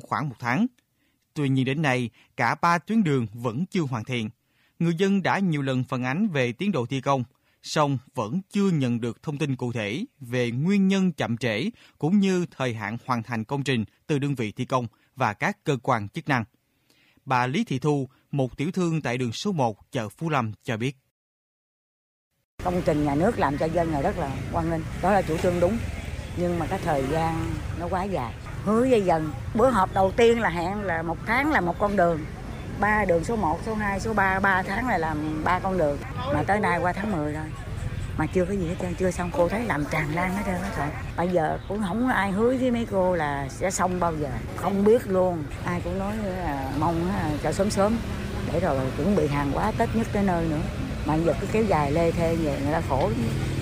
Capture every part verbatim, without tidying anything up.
khoảng một tháng. Tuy nhiên đến nay, cả ba tuyến đường vẫn chưa hoàn thiện. Người dân đã nhiều lần phản ánh về tiến độ thi công, song vẫn chưa nhận được thông tin cụ thể về nguyên nhân chậm trễ cũng như thời hạn hoàn thành công trình từ đơn vị thi công và các cơ quan chức năng. Bà Lý Thị Thu, một tiểu thương tại đường số một chợ Phú Lâm cho biết. Công trình nhà nước làm cho dân là rất là hoan nghênh, đó là chủ trương đúng, nhưng mà cái thời gian nó quá dài. Hứa với dân, bữa họp đầu tiên là hẹn là một tháng là một con đường, ba đường số một, số hai, số ba, ba tháng là làm ba con đường, mà tới nay qua tháng mười rồi, mà chưa có gì hết trơn, chưa xong. Cô thấy làm tràn lan hết trơn hết rồi. Bây giờ cũng không có ai hứa với mấy cô là sẽ xong bao giờ, không biết luôn. Ai cũng nói là mong cho sớm sớm để rồi chuẩn bị hàng hóa Tết nhất tới nơi nữa, mà giờ cứ kéo dài lê thê về người ta khổ.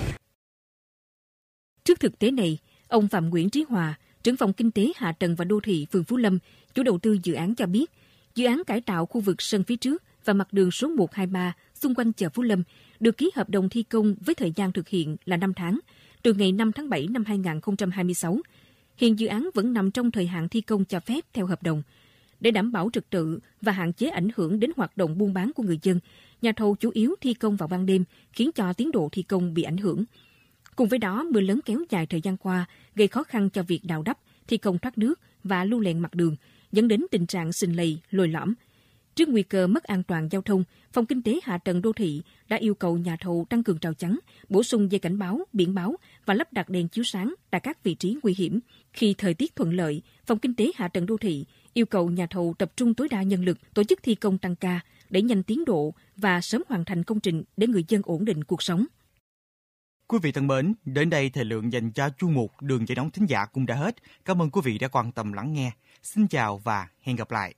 Trước thực tế này, ông Phạm Nguyễn Trí Hòa, trưởng phòng kinh tế hạ tầng và đô thị phường Phú Lâm, chủ đầu tư dự án cho biết, dự án cải tạo khu vực sân phía trước và mặt đường số một hai ba xung quanh chợ Phú Lâm được ký hợp đồng thi công với thời gian thực hiện là năm tháng, từ ngày năm tháng bảy năm hai nghìn không trăm hai mươi sáu. Hiện dự án vẫn nằm trong thời hạn thi công cho phép theo hợp đồng. Để đảm bảo trật tự và hạn chế ảnh hưởng đến hoạt động buôn bán của người dân, nhà thầu chủ yếu thi công vào ban đêm, khiến cho tiến độ thi công bị ảnh hưởng. Cùng với đó, mưa lớn kéo dài thời gian qua gây khó khăn cho việc đào đắp, thi công thoát nước và lưu lẹn mặt đường, dẫn đến tình trạng sình lầy, lồi lõm. Trước nguy cơ mất an toàn giao thông, Phòng Kinh tế Hạ tầng Đô thị đã yêu cầu nhà thầu tăng cường rào chắn, bổ sung dây cảnh báo, biển báo và lắp đặt đèn chiếu sáng tại các vị trí nguy hiểm. Khi thời tiết thuận lợi, Phòng Kinh tế Hạ tầng Đô thị yêu cầu nhà thầu tập trung tối đa nhân lực, tổ chức thi công tăng ca để nhanh tiến độ và sớm hoàn thành công trình để người dân ổn định cuộc sống. Quý vị thân mến, đến đây thời lượng dành cho chuyên mục Đường Dây Nóng Thính Giả cũng đã hết. Cảm ơn quý vị đã quan tâm lắng nghe. Xin chào và hẹn gặp lại.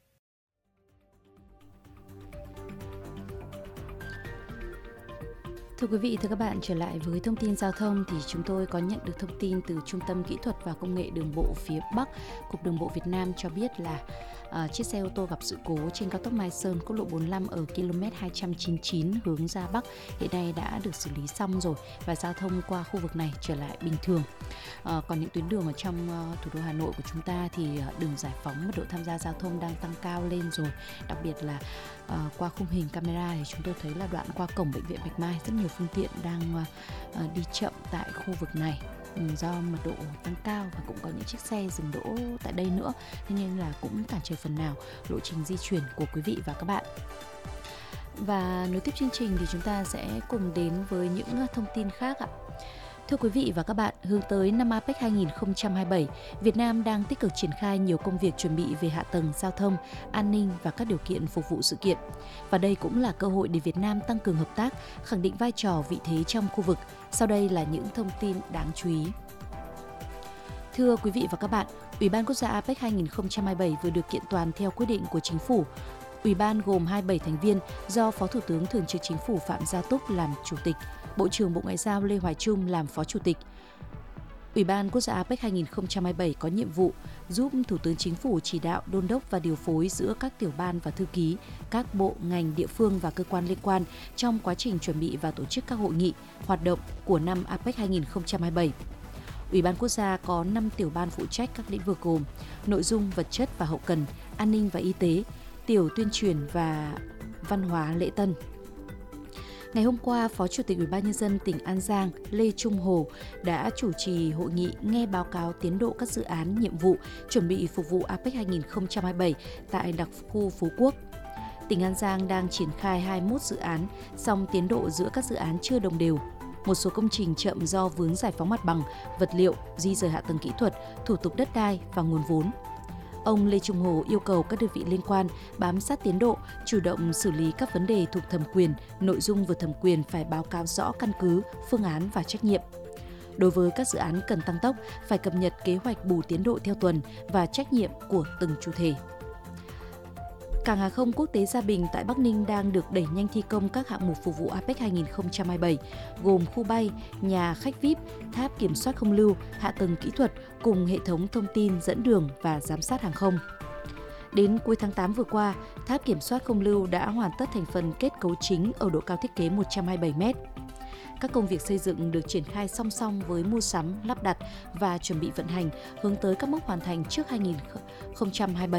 Thưa quý vị, thưa các bạn, trở lại với thông tin giao thông thì chúng tôi có nhận được thông tin từ Trung tâm Kỹ thuật và Công nghệ Đường bộ phía Bắc, Cục Đường bộ Việt Nam cho biết là uh, chiếc xe ô tô gặp sự cố trên cao tốc Mai Sơn, quốc lộ bốn mươi lăm ở km hai trăm chín mươi chín hướng ra Bắc hiện nay đã được xử lý xong rồi và giao thông qua khu vực này trở lại bình thường. Uh, còn những tuyến đường ở trong uh, thủ đô Hà Nội của chúng ta thì uh, đường Giải Phóng mật độ tham gia giao thông đang tăng cao lên rồi, đặc biệt là uh, qua khung hình camera thì chúng tôi thấy là đoạn qua cổng bệnh viện Bạch Mai rất nhiều phương tiện đang uh, đi chậm tại khu vực này do mật độ tăng cao và cũng có những chiếc xe dừng đỗ tại đây nữa, thế nên là cũng cản trở phần nào lộ trình di chuyển của quý vị và các bạn. Và nối tiếp chương trình thì chúng ta sẽ cùng đến với những thông tin khác ạ. Thưa quý vị và các bạn, hướng tới năm a pếch hai không hai bảy, Việt Nam đang tích cực triển khai nhiều công việc chuẩn bị về hạ tầng giao thông, an ninh và các điều kiện phục vụ sự kiện. Và đây cũng là cơ hội để Việt Nam tăng cường hợp tác, khẳng định vai trò vị thế trong khu vực. Sau đây là những thông tin đáng chú ý. Thưa quý vị và các bạn, Ủy ban Quốc gia a pếch hai không hai bảy vừa được kiện toàn theo quyết định của Chính phủ. Ủy ban gồm hai mươi bảy thành viên do Phó Thủ tướng Thường trực Chính phủ Phạm Gia Túc làm Chủ tịch, Bộ trưởng Bộ Ngoại giao Lê Hoài Trung làm Phó Chủ tịch. Ủy ban Quốc gia a pếch hai không hai bảy có nhiệm vụ giúp Thủ tướng Chính phủ chỉ đạo, đôn đốc và điều phối giữa các tiểu ban và thư ký, các bộ, ngành, địa phương và cơ quan liên quan trong quá trình chuẩn bị và tổ chức các hội nghị, hoạt động của năm a pếch hai không hai bảy. Ủy ban Quốc gia có năm tiểu ban phụ trách các lĩnh vực gồm nội dung, vật chất và hậu cần, an ninh và y tế, tiểu tuyên truyền và văn hóa lễ tân. Ngày hôm qua, Phó Chủ tịch Ủy ban Nhân dân tỉnh An Giang Lê Trung Hồ đã chủ trì hội nghị nghe báo cáo tiến độ các dự án nhiệm vụ chuẩn bị phục vụ a pếch hai không hai bảy tại đặc khu Phú Quốc. Tỉnh An Giang đang triển khai hai mươi mốt dự án, song tiến độ giữa các dự án chưa đồng đều. Một số công trình chậm do vướng giải phóng mặt bằng, vật liệu, di rời hạ tầng kỹ thuật, thủ tục đất đai và nguồn vốn. Ông Lê Trung Hồ yêu cầu các đơn vị liên quan bám sát tiến độ, chủ động xử lý các vấn đề thuộc thẩm quyền, nội dung vượt thẩm quyền phải báo cáo rõ căn cứ, phương án và trách nhiệm. Đối với các dự án cần tăng tốc, phải cập nhật kế hoạch bù tiến độ theo tuần và trách nhiệm của từng chủ thể. Cảng hàng không quốc tế Gia Bình tại Bắc Ninh đang được đẩy nhanh thi công các hạng mục phục vụ a pếch hai không hai bảy, gồm khu bay, nhà khách vi ai pi, tháp kiểm soát không lưu, hạ tầng kỹ thuật cùng hệ thống thông tin dẫn đường và giám sát hàng không. Đến cuối tháng tám vừa qua, tháp kiểm soát không lưu đã hoàn tất thành phần kết cấu chính ở độ cao thiết kế một trăm hai mươi bảy mét. Các công việc xây dựng được triển khai song song với mua sắm, lắp đặt và chuẩn bị vận hành, hướng tới các mốc hoàn thành trước hai không hai bảy.